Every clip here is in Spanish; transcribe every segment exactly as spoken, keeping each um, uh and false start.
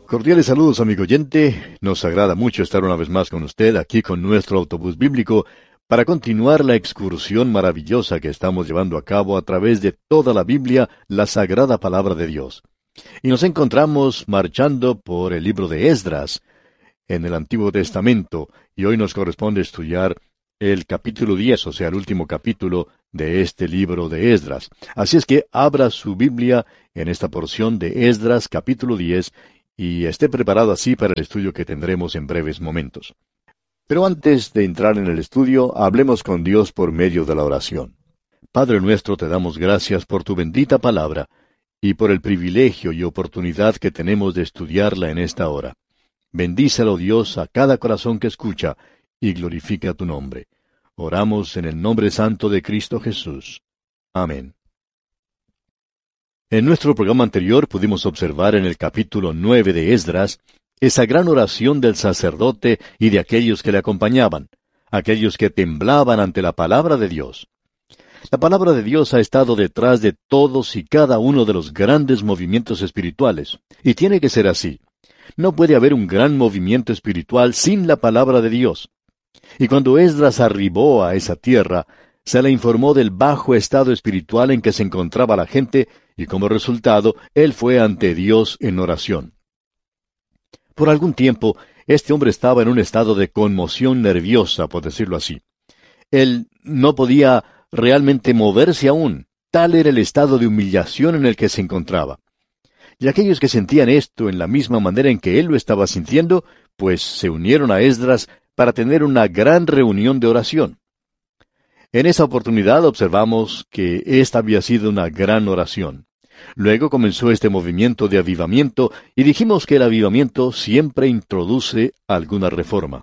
Cordiales saludos, amigo oyente. Nos agrada mucho estar una vez más con usted aquí con nuestro autobús bíblico para continuar la excursión maravillosa que estamos llevando a cabo a través de toda la Biblia, la sagrada palabra de Dios. Y nos encontramos marchando por el libro de Esdras en el Antiguo Testamento, y hoy nos corresponde estudiar el capítulo diez, o sea, el último capítulo de este libro de Esdras. Así es que abra su Biblia en esta porción de Esdras capítulo diez y esté preparado así para el estudio que tendremos en breves momentos. Pero antes de entrar en el estudio, hablemos con Dios por medio de la oración. Padre nuestro, te damos gracias por tu bendita palabra y por el privilegio y oportunidad que tenemos de estudiarla en esta hora. Bendícelo, Dios, a cada corazón que escucha y glorifica tu nombre. Oramos en el nombre santo de Cristo Jesús. Amén. En nuestro programa anterior pudimos observar en el capítulo nueve de Esdras esa gran oración del sacerdote y de aquellos que le acompañaban, aquellos que temblaban ante la palabra de Dios. La palabra de Dios ha estado detrás de todos y cada uno de los grandes movimientos espirituales, y tiene que ser así. No puede haber un gran movimiento espiritual sin la palabra de Dios. Y cuando Esdras arribó a esa tierra, se le informó del bajo estado espiritual en que se encontraba la gente, y como resultado, él fue ante Dios en oración. Por algún tiempo, este hombre estaba en un estado de conmoción nerviosa, por decirlo así. Él no podía realmente moverse aún, tal era el estado de humillación en el que se encontraba. Y aquellos que sentían esto en la misma manera en que él lo estaba sintiendo, pues se unieron a Esdras para tener una gran reunión de oración. En esa oportunidad observamos que esta había sido una gran oración. Luego comenzó este movimiento de avivamiento y dijimos que el avivamiento siempre introduce alguna reforma.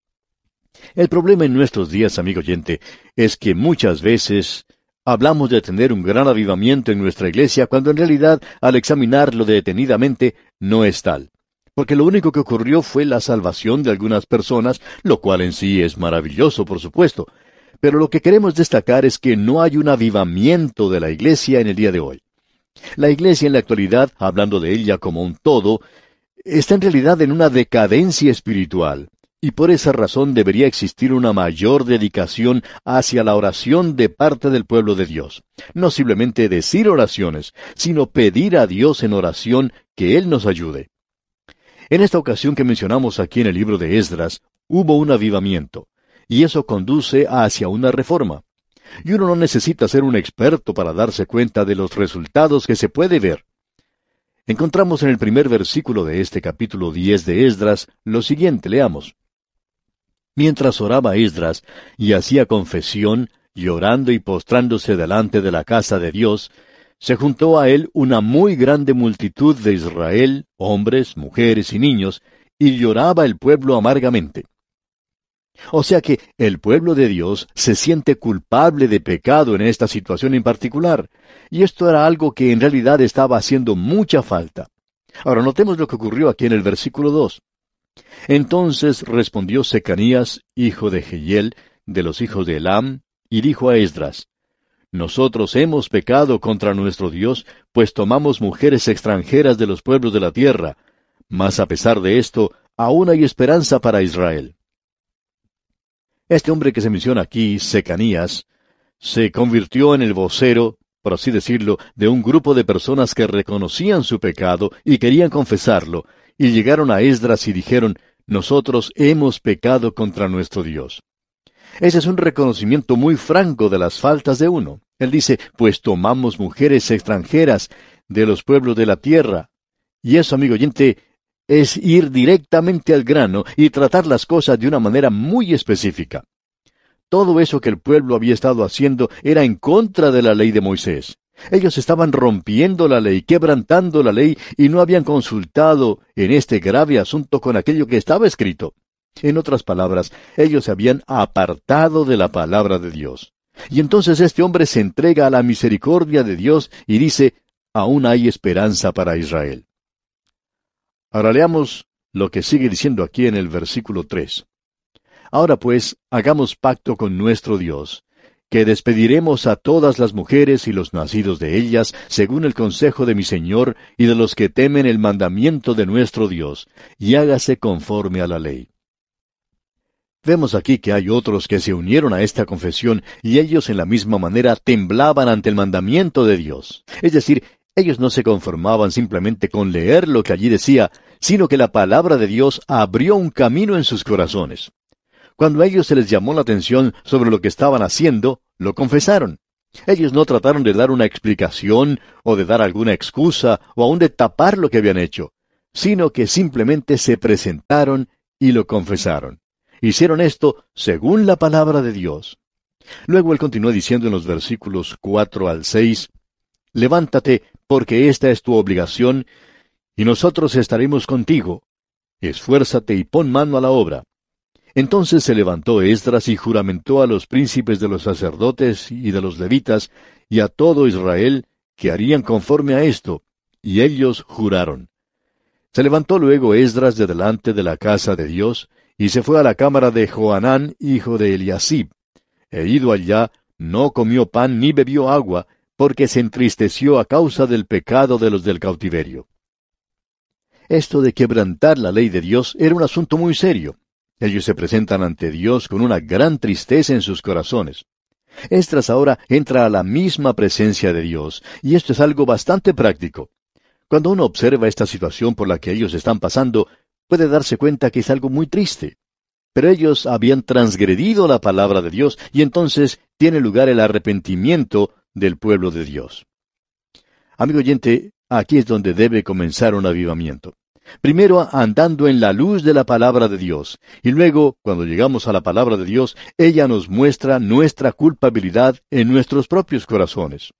El problema en nuestros días, amigo oyente, es que muchas veces hablamos de tener un gran avivamiento en nuestra iglesia cuando en realidad, al examinarlo detenidamente, no es tal. Porque lo único que ocurrió fue la salvación de algunas personas, lo cual en sí es maravilloso, por supuesto. Pero lo que queremos destacar es que no hay un avivamiento de la iglesia en el día de hoy. La iglesia en la actualidad, hablando de ella como un todo, está en realidad en una decadencia espiritual. Y por esa razón debería existir una mayor dedicación hacia la oración de parte del pueblo de Dios. No simplemente decir oraciones, sino pedir a Dios en oración que Él nos ayude. En esta ocasión que mencionamos aquí en el libro de Esdras, hubo un avivamiento, y eso conduce hacia una reforma. Y uno no necesita ser un experto para darse cuenta de los resultados que se puede ver. Encontramos en el primer versículo de este capítulo diez de Esdras lo siguiente, leamos. Mientras oraba Esdras y hacía confesión, llorando y postrándose delante de la casa de Dios, se juntó a él una muy grande multitud de Israel, hombres, mujeres y niños, y lloraba el pueblo amargamente. O sea que el pueblo de Dios se siente culpable de pecado en esta situación en particular, y esto era algo que en realidad estaba haciendo mucha falta. Ahora notemos lo que ocurrió aquí en el versículo dos. Entonces respondió Secanías, hijo de Jehiel, de los hijos de Elam, y dijo a Esdras, Nosotros hemos pecado contra nuestro Dios, pues tomamos mujeres extranjeras de los pueblos de la tierra, mas a pesar de esto, aún hay esperanza para Israel. Este hombre que se menciona aquí, Secanías, se convirtió en el vocero, por así decirlo, de un grupo de personas que reconocían su pecado y querían confesarlo, y llegaron a Esdras y dijeron, Nosotros hemos pecado contra nuestro Dios. Ese es un reconocimiento muy franco de las faltas de uno. Él dice, pues tomamos mujeres extranjeras de los pueblos de la tierra. Y eso, amigo oyente, es ir directamente al grano y tratar las cosas de una manera muy específica. Todo eso que el pueblo había estado haciendo era en contra de la ley de Moisés. Ellos estaban rompiendo la ley, quebrantando la ley, y no habían consultado en este grave asunto con aquello que estaba escrito. En otras palabras, ellos se habían apartado de la palabra de Dios. Y entonces este hombre se entrega a la misericordia de Dios y dice, aún hay esperanza para Israel. Ahora leamos lo que sigue diciendo aquí en el versículo tres. Ahora pues, hagamos pacto con nuestro Dios, que despediremos a todas las mujeres y los nacidos de ellas, según el consejo de mi Señor y de los que temen el mandamiento de nuestro Dios, y hágase conforme a la ley. Vemos aquí que hay otros que se unieron a esta confesión, y ellos en la misma manera temblaban ante el mandamiento de Dios. Es decir, ellos no se conformaban simplemente con leer lo que allí decía, sino que la palabra de Dios abrió un camino en sus corazones. Cuando a ellos se les llamó la atención sobre lo que estaban haciendo, lo confesaron. Ellos no trataron de dar una explicación, o de dar alguna excusa, o aún de tapar lo que habían hecho, sino que simplemente se presentaron y lo confesaron. Hicieron esto según la palabra de Dios. Luego él continuó diciendo en los versículos cuatro al seis, «Levántate, porque esta es tu obligación, y nosotros estaremos contigo. Esfuérzate y pon mano a la obra». Entonces se levantó Esdras y juramentó a los príncipes de los sacerdotes y de los levitas, y a todo Israel, que harían conforme a esto, y ellos juraron. Se levantó luego Esdras de delante de la casa de Dios, y se fue a la cámara de Johanán, hijo de Eliasib. E ido allá, no comió pan ni bebió agua, porque se entristeció a causa del pecado de los del cautiverio. Esto de quebrantar la ley de Dios era un asunto muy serio. Ellos se presentan ante Dios con una gran tristeza en sus corazones. Esdras ahora entra a la misma presencia de Dios, y esto es algo bastante práctico. Cuando uno observa esta situación por la que ellos están pasando, puede darse cuenta que es algo muy triste. Pero ellos habían transgredido la palabra de Dios, y entonces tiene lugar el arrepentimiento del pueblo de Dios. Amigo oyente, aquí es donde debe comenzar un avivamiento. Primero andando en la luz de la palabra de Dios, y luego, cuando llegamos a la palabra de Dios, ella nos muestra nuestra culpabilidad en nuestros propios corazones.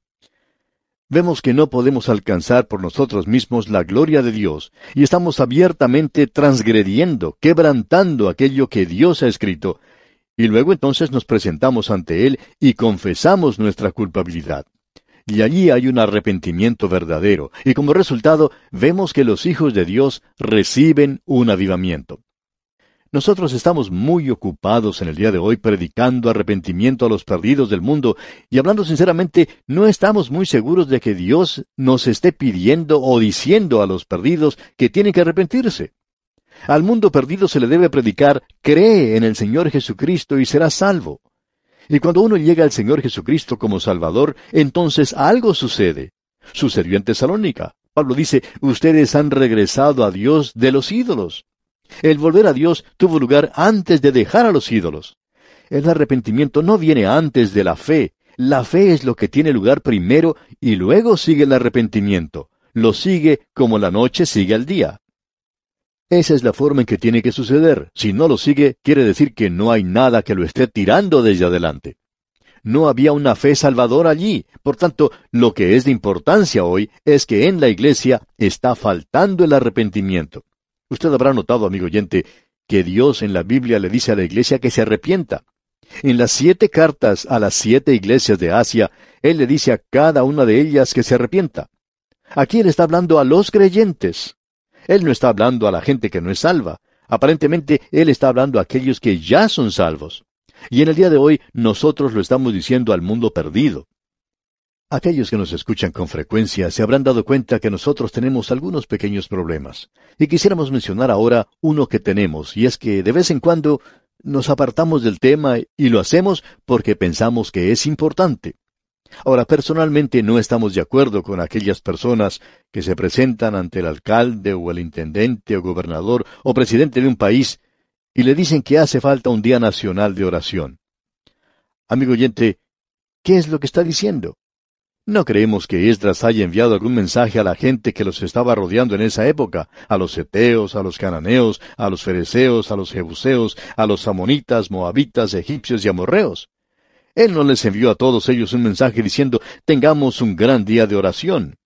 Vemos que no podemos alcanzar por nosotros mismos la gloria de Dios, y estamos abiertamente transgrediendo, quebrantando aquello que Dios ha escrito, y luego entonces nos presentamos ante Él y confesamos nuestra culpabilidad. Y allí hay un arrepentimiento verdadero, y como resultado vemos que los hijos de Dios reciben un avivamiento. Nosotros estamos muy ocupados en el día de hoy predicando arrepentimiento a los perdidos del mundo, y hablando sinceramente, no estamos muy seguros de que Dios nos esté pidiendo o diciendo a los perdidos que tienen que arrepentirse. Al mundo perdido se le debe predicar, cree en el Señor Jesucristo y serás salvo. Y cuando uno llega al Señor Jesucristo como Salvador, entonces algo sucede. Sucedió en Tesalónica. Pablo dice, ustedes han regresado a Dios de los ídolos. El volver a Dios tuvo lugar antes de dejar a los ídolos. El arrepentimiento no viene antes de la fe. La fe es lo que tiene lugar primero y luego sigue el arrepentimiento. Lo sigue como la noche sigue al día. Esa es la forma en que tiene que suceder. Si no lo sigue, quiere decir que no hay nada que lo esté tirando desde adelante. No había una fe salvadora allí. Por tanto, lo que es de importancia hoy es que en la iglesia está faltando el arrepentimiento. Usted habrá notado, amigo oyente, que Dios en la Biblia le dice a la iglesia que se arrepienta. En las siete cartas a las siete iglesias de Asia, Él le dice a cada una de ellas que se arrepienta. Aquí Él está hablando a los creyentes. Él no está hablando a la gente que no es salva. Aparentemente, Él está hablando a aquellos que ya son salvos. Y en el día de hoy, nosotros lo estamos diciendo al mundo perdido. Aquellos que nos escuchan con frecuencia se habrán dado cuenta que nosotros tenemos algunos pequeños problemas. Y quisiéramos mencionar ahora uno que tenemos, y es que de vez en cuando nos apartamos del tema y lo hacemos porque pensamos que es importante. Ahora, personalmente no estamos de acuerdo con aquellas personas que se presentan ante el alcalde o el intendente o gobernador o presidente de un país y le dicen que hace falta un día nacional de oración. Amigo oyente, ¿qué es lo que está diciendo? No creemos que Esdras haya enviado algún mensaje a la gente que los estaba rodeando en esa época, a los heteos, a los cananeos, a los fereceos, a los jebuseos, a los amonitas, moabitas, egipcios y amorreos. Él no les envió a todos ellos un mensaje diciendo, tengamos un gran día de oración.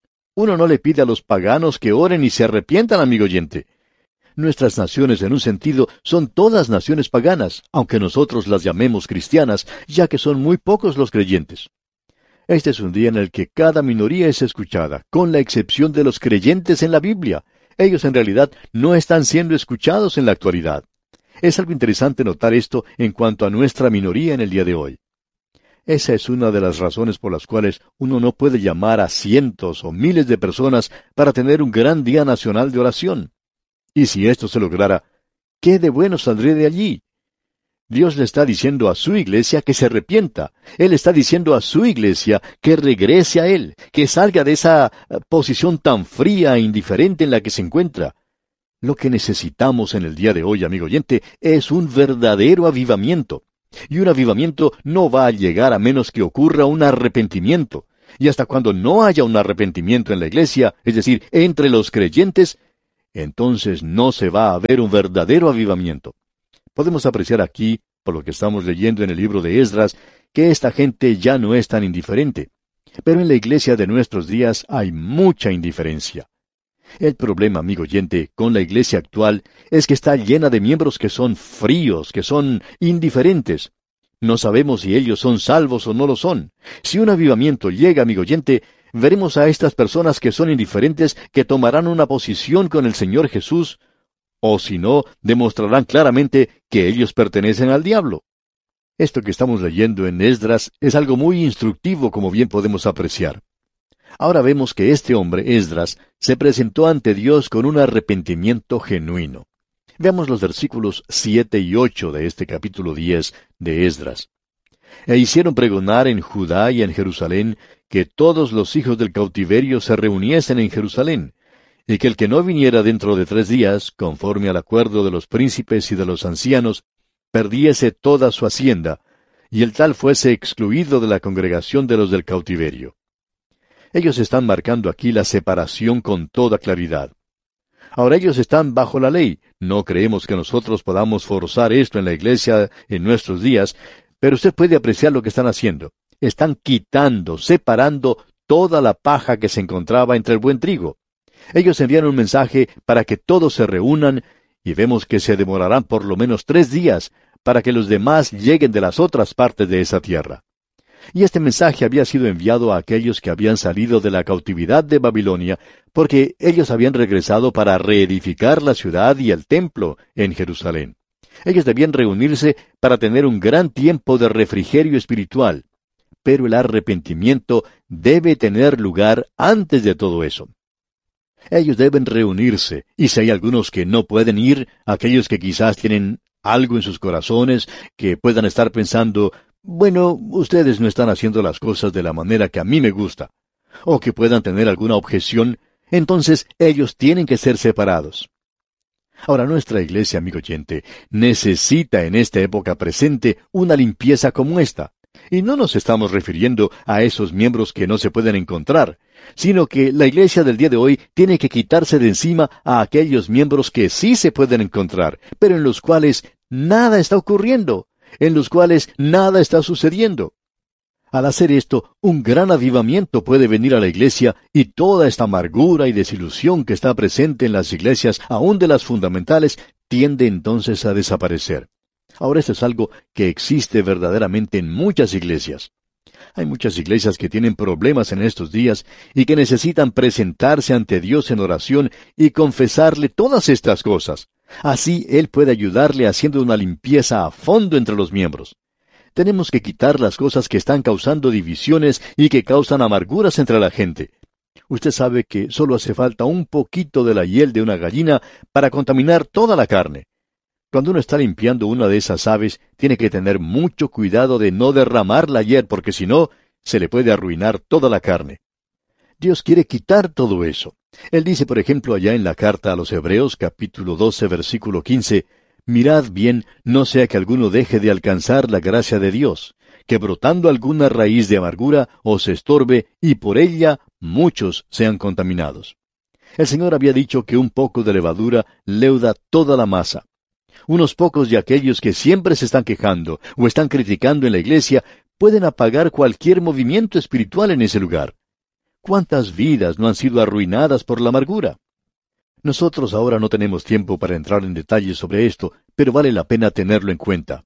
Uno no le pide a los paganos que oren y se arrepientan, amigo oyente. Nuestras naciones, en un sentido, son todas naciones paganas, aunque nosotros las llamemos cristianas, ya que son muy pocos los creyentes. Este es un día en el que cada minoría es escuchada, con la excepción de los creyentes en la Biblia. Ellos en realidad no están siendo escuchados en la actualidad. Es algo interesante notar esto en cuanto a nuestra minoría en el día de hoy. Esa es una de las razones por las cuales uno no puede llamar a cientos o miles de personas para tener un gran día nacional de oración. Y si esto se lograra, ¿qué de bueno saldría de allí? Dios le está diciendo a su iglesia que se arrepienta. Él está diciendo a su iglesia que regrese a Él, que salga de esa eh, posición tan fría e indiferente en la que se encuentra. Lo que necesitamos en el día de hoy, amigo oyente, es un verdadero avivamiento. Y un avivamiento no va a llegar a menos que ocurra un arrepentimiento. Y hasta cuando no haya un arrepentimiento en la iglesia, es decir, entre los creyentes, entonces no se va a ver un verdadero avivamiento. Podemos apreciar aquí, por lo que estamos leyendo en el libro de Esdras, que esta gente ya no es tan indiferente. Pero en la iglesia de nuestros días hay mucha indiferencia. El problema, amigo oyente, con la iglesia actual es que está llena de miembros que son fríos, que son indiferentes. No sabemos si ellos son salvos o no lo son. Si un avivamiento llega, amigo oyente, veremos a estas personas que son indiferentes que tomarán una posición con el Señor Jesús, o si no, demostrarán claramente que ellos pertenecen al diablo. Esto que estamos leyendo en Esdras es algo muy instructivo, como bien podemos apreciar. Ahora vemos que este hombre, Esdras, se presentó ante Dios con un arrepentimiento genuino. Veamos los versículos siete y ocho de este capítulo diez de Esdras. E hicieron pregonar en Judá y en Jerusalén que todos los hijos del cautiverio se reuniesen en Jerusalén, y que el que no viniera dentro de tres días, conforme al acuerdo de los príncipes y de los ancianos, perdiese toda su hacienda, y el tal fuese excluido de la congregación de los del cautiverio. Ellos están marcando aquí la separación con toda claridad. Ahora ellos están bajo la ley. No creemos que nosotros podamos forzar esto en la iglesia en nuestros días, pero usted puede apreciar lo que están haciendo. Están quitando, separando toda la paja que se encontraba entre el buen trigo. Ellos envían un mensaje para que todos se reúnan, y vemos que se demorarán por lo menos tres días para que los demás lleguen de las otras partes de esa tierra. Y este mensaje había sido enviado a aquellos que habían salido de la cautividad de Babilonia, porque ellos habían regresado para reedificar la ciudad y el templo en Jerusalén. Ellos debían reunirse para tener un gran tiempo de refrigerio espiritual. Pero el arrepentimiento debe tener lugar antes de todo eso. Ellos deben reunirse, y si hay algunos que no pueden ir, aquellos que quizás tienen algo en sus corazones, que puedan estar pensando, bueno, ustedes no están haciendo las cosas de la manera que a mí me gusta, o que puedan tener alguna objeción, entonces ellos tienen que ser separados. Ahora, nuestra iglesia, amigo oyente, necesita en esta época presente una limpieza como esta. Y no nos estamos refiriendo a esos miembros que no se pueden encontrar, sino que la iglesia del día de hoy tiene que quitarse de encima a aquellos miembros que sí se pueden encontrar, pero en los cuales nada está ocurriendo, en los cuales nada está sucediendo. Al hacer esto, un gran avivamiento puede venir a la iglesia y toda esta amargura y desilusión que está presente en las iglesias, aun de las fundamentales, tiende entonces a desaparecer. Ahora esto es algo que existe verdaderamente en muchas iglesias. Hay muchas iglesias que tienen problemas en estos días y que necesitan presentarse ante Dios en oración y confesarle todas estas cosas. Así Él puede ayudarle haciendo una limpieza a fondo entre los miembros. Tenemos que quitar las cosas que están causando divisiones y que causan amarguras entre la gente. Usted sabe que solo hace falta un poquito de la hiel de una gallina para contaminar toda la carne. Cuando uno está limpiando una de esas aves, tiene que tener mucho cuidado de no derramar la hiel, porque si no, se le puede arruinar toda la carne. Dios quiere quitar todo eso. Él dice, por ejemplo, allá en la carta a los Hebreos, capítulo doce, versículo quince, «Mirad bien, no sea que alguno deje de alcanzar la gracia de Dios, que brotando alguna raíz de amargura os estorbe, y por ella muchos sean contaminados». El Señor había dicho que un poco de levadura leuda toda la masa. Unos pocos de aquellos que siempre se están quejando o están criticando en la iglesia pueden apagar cualquier movimiento espiritual en ese lugar. ¿Cuántas vidas no han sido arruinadas por la amargura? Nosotros ahora no tenemos tiempo para entrar en detalles sobre esto, pero vale la pena tenerlo en cuenta.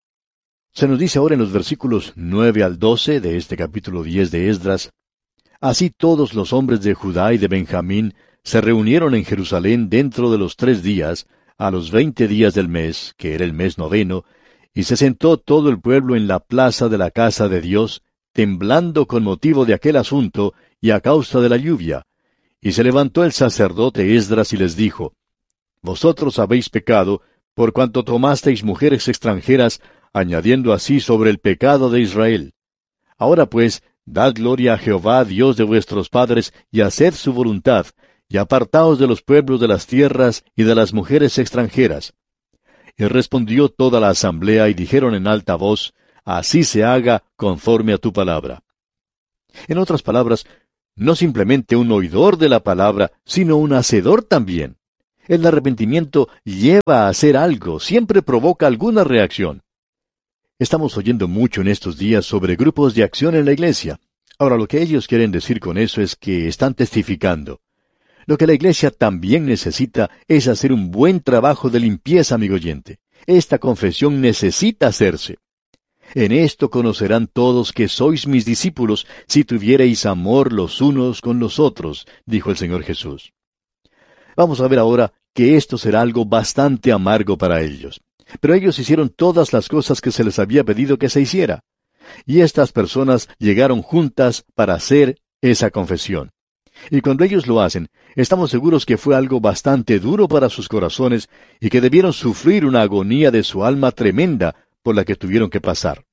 Se nos dice ahora en los versículos nueve al doce de este capítulo diez de Esdras, «Así todos los hombres de Judá y de Benjamín se reunieron en Jerusalén dentro de los tres días, a los veinte días del mes, que era el mes noveno, Y se sentó todo el pueblo en la plaza de la casa de Dios, temblando con motivo de aquel asunto y a causa de la lluvia. Y se levantó el sacerdote Esdras y les dijo, Vosotros habéis pecado, por cuanto tomasteis mujeres extranjeras, añadiendo así sobre el pecado de Israel. Ahora pues, dad gloria a Jehová, Dios de vuestros padres, y haced su voluntad, y apartaos de los pueblos de las tierras y de las mujeres extranjeras. Y respondió toda la asamblea, y dijeron en alta voz, Así se haga conforme a tu palabra. En otras palabras, no simplemente un oidor de la palabra, sino un hacedor también. El arrepentimiento lleva a hacer algo, siempre provoca alguna reacción. Estamos oyendo mucho en estos días sobre grupos de acción en la iglesia. Ahora, lo que ellos quieren decir con eso es que están testificando. Lo que la iglesia también necesita es hacer un buen trabajo de limpieza, amigo oyente. Esta confesión necesita hacerse. En esto conocerán todos que sois mis discípulos, si tuviereis amor los unos con los otros, dijo el Señor Jesús. Vamos a ver ahora que esto será algo bastante amargo para ellos. Pero ellos hicieron todas las cosas que se les había pedido que se hiciera. Y estas personas llegaron juntas para hacer esa confesión. Y cuando ellos lo hacen, estamos seguros que fue algo bastante duro para sus corazones y que debieron sufrir una agonía de su alma tremenda por la que tuvieron que pasar.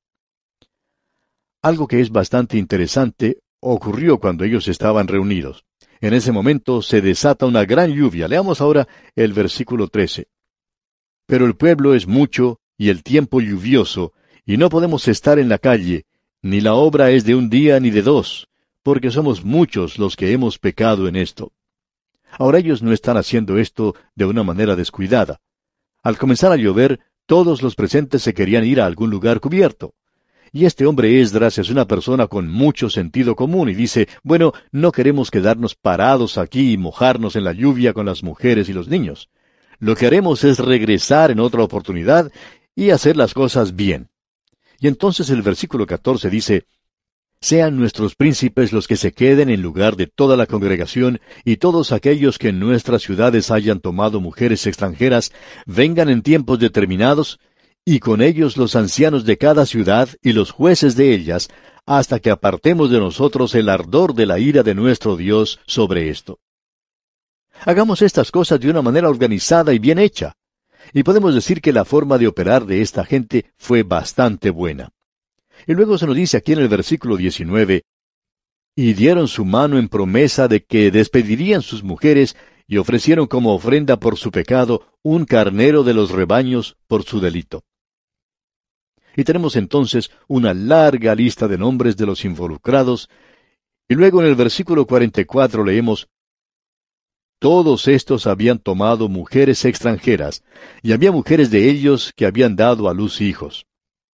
Algo que es bastante interesante ocurrió cuando ellos estaban reunidos. En ese momento se desata una gran lluvia. Leamos ahora el versículo trece. Pero el pueblo es mucho y el tiempo lluvioso, y no podemos estar en la calle, ni la obra es de un día ni de dos, porque somos muchos los que hemos pecado en esto. Ahora ellos no están haciendo esto de una manera descuidada. Al comenzar a llover, todos los presentes se querían ir a algún lugar cubierto. Y este hombre Esdras es una persona con mucho sentido común y dice, bueno, no queremos quedarnos parados aquí y mojarnos en la lluvia con las mujeres y los niños. Lo que haremos es regresar en otra oportunidad y hacer las cosas bien. Y entonces el versículo catorce dice, Sean nuestros príncipes los que se queden en lugar de toda la congregación, y todos aquellos que en nuestras ciudades hayan tomado mujeres extranjeras, vengan en tiempos determinados, y con ellos los ancianos de cada ciudad y los jueces de ellas, hasta que apartemos de nosotros el ardor de la ira de nuestro Dios sobre esto. Hagamos estas cosas de una manera organizada y bien hecha. Y podemos decir que la forma de operar de esta gente fue bastante buena. Y luego se nos dice aquí en el versículo diecinueve, y dieron su mano en promesa de que despedirían sus mujeres, y ofrecieron como ofrenda por su pecado un carnero de los rebaños por su delito. Y tenemos entonces una larga lista de nombres de los involucrados, y luego en el versículo cuarenta y cuatro leemos, Todos estos habían tomado mujeres extranjeras, y había mujeres de ellos que habían dado a luz hijos.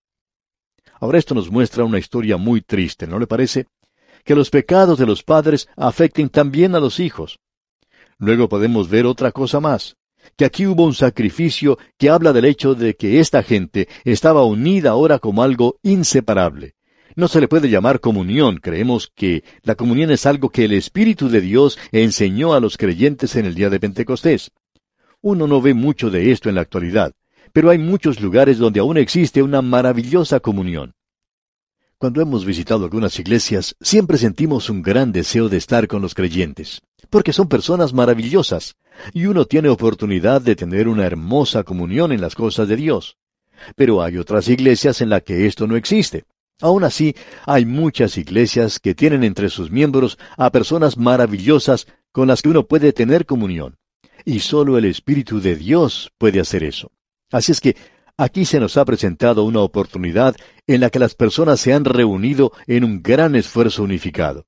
Ahora esto nos muestra una historia muy triste, ¿no le parece? Que los pecados de los padres afecten también a los hijos. Luego podemos ver otra cosa más, que aquí hubo un sacrificio que habla del hecho de que esta gente estaba unida ahora como algo inseparable. No se le puede llamar comunión, creemos que la comunión es algo que el Espíritu de Dios enseñó a los creyentes en el día de Pentecostés. Uno no ve mucho de esto en la actualidad, pero hay muchos lugares donde aún existe una maravillosa comunión. Cuando hemos visitado algunas iglesias, siempre sentimos un gran deseo de estar con los creyentes, porque son personas maravillosas, y uno tiene oportunidad de tener una hermosa comunión en las cosas de Dios. Pero hay otras iglesias en las que esto no existe. Aún así, hay muchas iglesias que tienen entre sus miembros a personas maravillosas con las que uno puede tener comunión. Y solo el Espíritu de Dios puede hacer eso. Así es que aquí se nos ha presentado una oportunidad en la que las personas se han reunido en un gran esfuerzo unificado.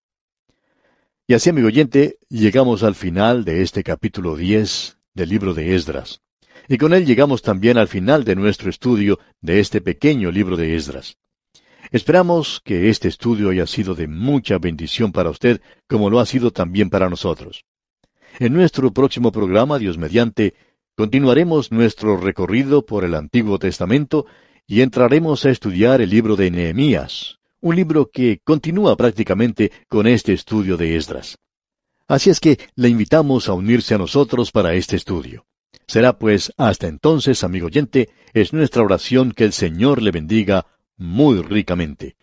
Y así, amigo oyente, llegamos al final de este capítulo diez del libro de Esdras. Y con él llegamos también al final de nuestro estudio de este pequeño libro de Esdras. Esperamos que este estudio haya sido de mucha bendición para usted, como lo ha sido también para nosotros. En nuestro próximo programa, Dios mediante, continuaremos nuestro recorrido por el Antiguo Testamento y entraremos a estudiar el libro de Nehemías, un libro que continúa prácticamente con este estudio de Esdras. Así es que le invitamos a unirse a nosotros para este estudio. Será pues hasta entonces, amigo oyente, es nuestra oración que el Señor le bendiga muy ricamente.